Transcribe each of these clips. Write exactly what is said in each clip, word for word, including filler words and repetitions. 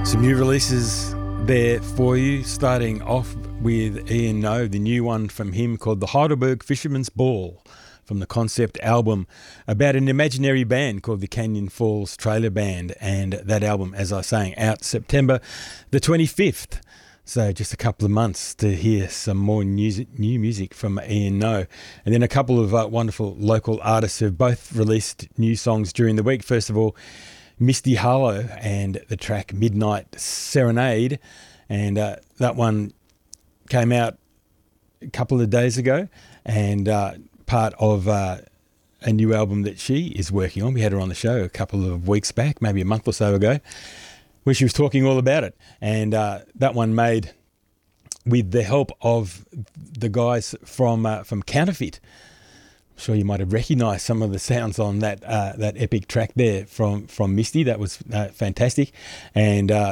Some new releases there for you, starting off with Ian No, the new one from him called The Heidelberg Fisherman's Ball, from the concept album about an imaginary band called the Canyon Falls Trailer Band. And that album, as I was saying, out September the twenty-fifth. So just a couple of months to hear some more music, new music from Ian No. And then a couple of uh, wonderful local artists who have both released new songs during the week. First of all, Misty Harlow and the track Midnight Serenade. And uh, that one came out a couple of days ago and uh, part of uh, a new album that she is working on. We had her on the show a couple of weeks back, maybe a month or so ago, where she was talking all about it. And uh, that one made with the help of the guys from uh, from Counterfeit. I'm sure you might have recognised some of the sounds on that uh, that epic track there from, from Misty. That was uh, fantastic. And uh,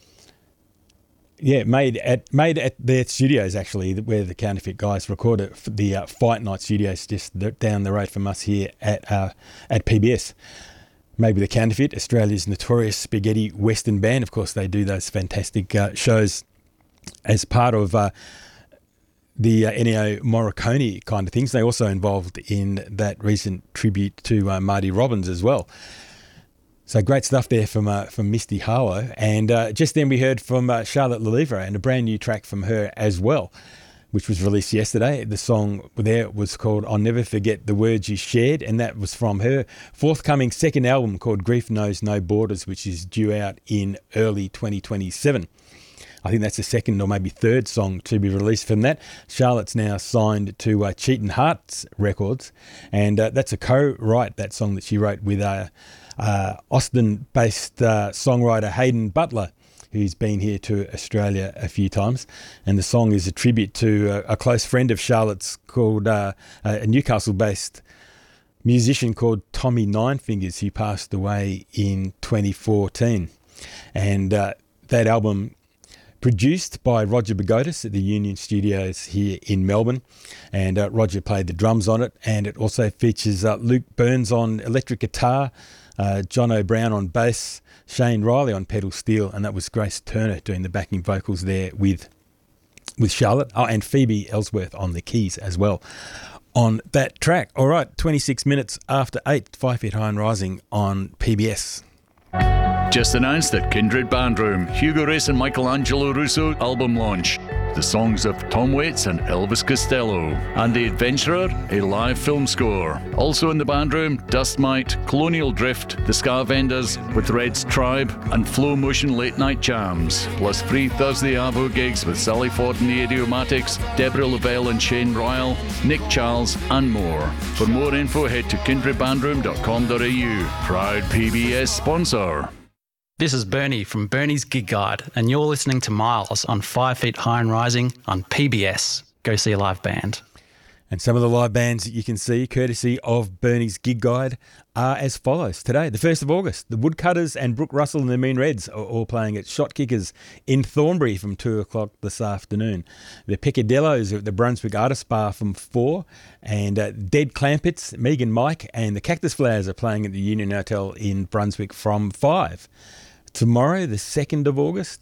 yeah, made at made at their studios, actually, where the Counterfeit guys recorded the uh, Fight Night Studios just down the road from us here at uh, at P B S. Maybe the Counterfeit, Australia's notorious spaghetti western band. Of course, they do those fantastic uh, shows as part of uh, the uh, Ennio Morricone kind of things. They also involved in that recent tribute to uh, Marty Robbins as well. So great stuff there from uh, from Misty Harlow. And uh, just then we heard from uh, Charlotte Lelievre and a brand new track from her as well, which was released yesterday. The song there was called I'll Never Forget the Words You Shared, and that was from her forthcoming second album called Grief Knows No Borders, which is due out in early twenty twenty-seven. I think that's the second or maybe third song to be released from that. Charlotte's now signed to uh, Cheatin' Hearts Records, and uh, that's a co-write, that song that she wrote with uh, uh, Austin-based uh, songwriter Hayden Butler, who's been here to Australia a few times. And the song is a tribute to a, a close friend of Charlotte's called uh, a Newcastle-based musician called Tommy Ninefingers, who passed away in twenty fourteen. And uh, that album, produced by Roger Bagotis at the Union Studios here in Melbourne, and uh, Roger played the drums on it. And it also features uh, Luke Burns on electric guitar, uh, John O'Brown on bass, Shane Riley on pedal steel, and that was Grace Turner doing the backing vocals there with with Charlotte. Oh, and Phoebe Ellsworth on the keys as well on that track. All right, twenty-six minutes after eight, Five Feet High and Rising on P B S. Just announced at Kindred Bandroom, Hugo Race and Michelangelo Russo album launch. The songs of Tom Waits and Elvis Costello. And The Adventurer, a live film score. Also in the bandroom, Dust Mite, Colonial Drift, The Scar Vendors, with Red's Tribe, and Flow Motion Late Night Jams. Plus free Thursday Avo gigs with Sally Ford and the Idiomatics, Deborah Lavelle and Shane Ryle, Nick Charles, and more. For more info, head to kindred bandroom dot com dot a u. Proud P B S sponsor. This is Bernie from Bernie's Gig Guide, and you're listening to Miles on Five Feet High and Rising on P B S. Go see a live band. And some of the live bands that you can see, courtesy of Bernie's Gig Guide, are as follows. Today, the first of August, the Woodcutters and Brooke Russell and the Mean Reds are all playing at Shot Kickers in Thornbury from two o'clock this afternoon. The Picadillos are at the Brunswick Artist Bar from four, and uh, Dead Clampets, Megan Mike, and the Cactus Flowers are playing at the Union Hotel in Brunswick from five. Tomorrow, the second of August,